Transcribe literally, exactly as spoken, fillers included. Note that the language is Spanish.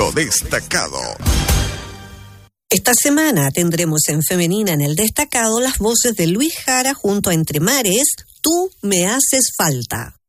Clásico Destacado. Esta semana tendremos en Femenina en el Destacado las voces de Luis Jara junto a Entre Mares, Tú me haces falta.